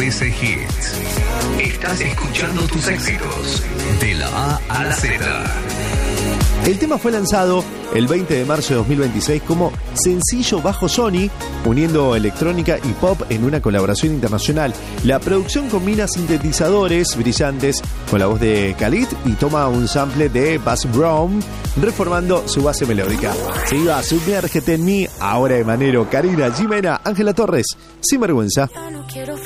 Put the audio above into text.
AS Hits. Estás escuchando tus éxitos de la A a la Z. El tema fue lanzado el 20 de marzo de 2026 como sencillo bajo Sony, uniendo electrónica y pop en una colaboración internacional. La producción combina sintetizadores brillantes con la voz de Khalid y toma un sample de Bass Brown, reformando su base melódica. Se iba, sumérgete en mí, ahora Emanero, Karina, Jimena, Ángela Torres, Sin Vergüenza. Ya no quiero